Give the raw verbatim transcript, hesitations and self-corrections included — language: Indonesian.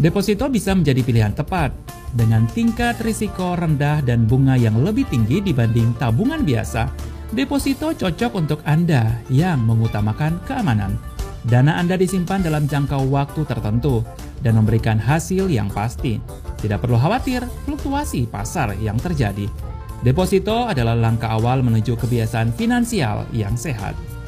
Deposito bisa menjadi pilihan tepat dengan tingkat risiko rendah dan bunga yang lebih tinggi dibanding tabungan biasa. Deposito cocok untuk Anda yang mengutamakan keamanan. Dana Anda disimpan dalam jangka waktu tertentu dan memberikan hasil yang pasti. Tidak perlu khawatir fluktuasi pasar yang terjadi. Deposito adalah langkah awal menuju kebiasaan finansial yang sehat.